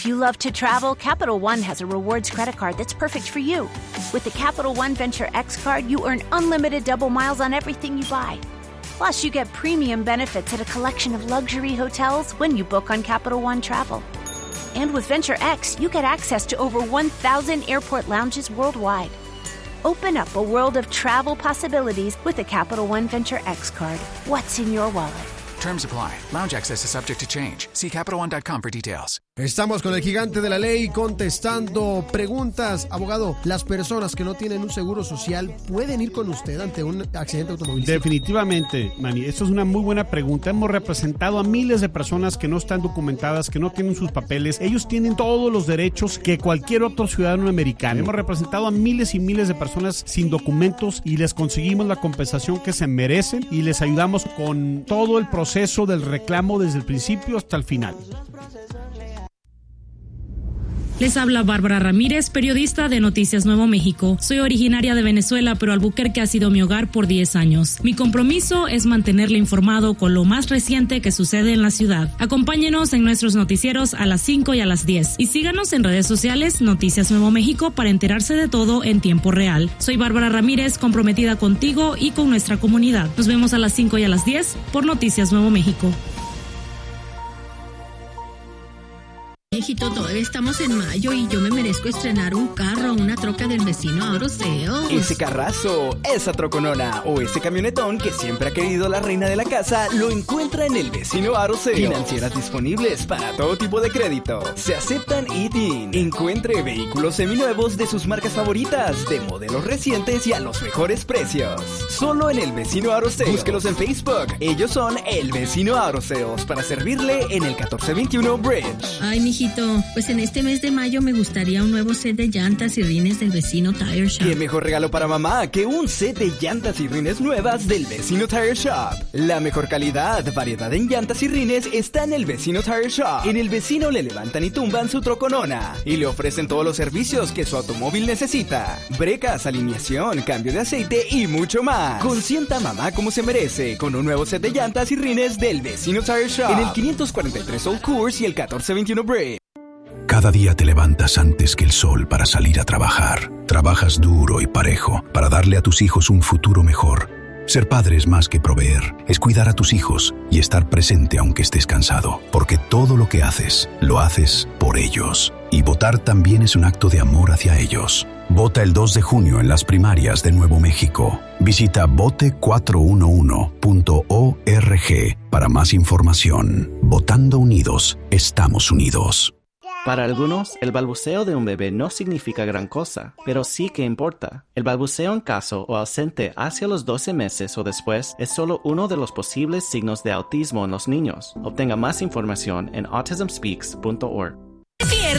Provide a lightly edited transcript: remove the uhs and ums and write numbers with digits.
you love to travel, Capital One has a rewards credit card that's perfect for you. With the Capital One Venture X card, you earn unlimited double miles on everything you buy. Plus, you get premium benefits at a collection of luxury hotels when you book on Capital One Travel. And with Venture X, you get access to over 1,000 airport lounges worldwide. Open up a world of travel possibilities with the Capital One Venture X card. What's in your wallet? Terms apply. Lounge access is subject to change. See CapitalOne.com for details. Estamos con el gigante de la ley contestando preguntas. Abogado, ¿las personas que no tienen un seguro social pueden ir con usted ante un accidente automovilístico? Definitivamente, Manny. Esto es una muy buena pregunta. Hemos representado a miles de personas que no están documentadas, que no tienen sus papeles. Ellos tienen todos los derechos que cualquier otro ciudadano americano. Hemos representado a miles y miles de personas sin documentos y les conseguimos la compensación que se merecen y les ayudamos con todo el proceso del reclamo desde el principio hasta el final. Les habla Bárbara Ramírez, periodista de Noticias Nuevo México. Soy originaria de Venezuela, pero Albuquerque ha sido mi hogar por 10 años. Mi compromiso es mantenerle informado con lo más reciente que sucede en la ciudad. Acompáñenos en nuestros noticieros a las 5 y a las 10. Y síganos en redes sociales Noticias Nuevo México para enterarse de todo en tiempo real. Soy Bárbara Ramírez, comprometida contigo y con nuestra comunidad. Nos vemos a las 5 y a las 10 por Noticias Nuevo México. Hijito, todavía estamos en mayo y yo me merezco estrenar un carro, una troca del vecino Auto Sales. Ese carrazo, esa troconona o ese camionetón que siempre ha querido la reina de la casa lo encuentra en el vecino Auto Sales. Financieras disponibles para todo tipo de crédito. Se aceptan ITIN. Encuentre vehículos seminuevos de sus marcas favoritas, de modelos recientes y a los mejores precios. Solo en el vecino Auto Sales. Búsquelos en Facebook. Ellos son el vecino Auto Sales para servirle en el 1421 Bridge. Ay, mijito, pues en este mes de mayo me gustaría un nuevo set de llantas y rines del vecino Tire Shop. ¿Qué mejor regalo para mamá que un set de llantas y rines nuevas del vecino Tire Shop? La mejor calidad, variedad en llantas y rines está en el vecino Tire Shop. En el vecino le levantan y tumban su troconona y le ofrecen todos los servicios que su automóvil necesita. Brecas, alineación, cambio de aceite y mucho más. Consienta a mamá como se merece con un nuevo set de llantas y rines del vecino Tire Shop. En el 543 Old Course y el 1421 Bridge. Cada día te levantas antes que el sol para salir a trabajar. Trabajas duro y parejo para darle a tus hijos un futuro mejor. Ser padre es más que proveer, es cuidar a tus hijos y estar presente aunque estés cansado. Porque todo lo que haces, lo haces por ellos. Y votar también es un acto de amor hacia ellos. Vota el 2 de junio en las primarias de Nuevo México. Visita vote411.org para más información. Votando unidos, estamos unidos. Para algunos, el balbuceo de un bebé no significa gran cosa, pero sí que importa. El balbuceo en caso o ausente hacia los 12 meses o después es solo uno de los posibles signos de autismo en los niños. Obtenga más información en autismspeaks.org.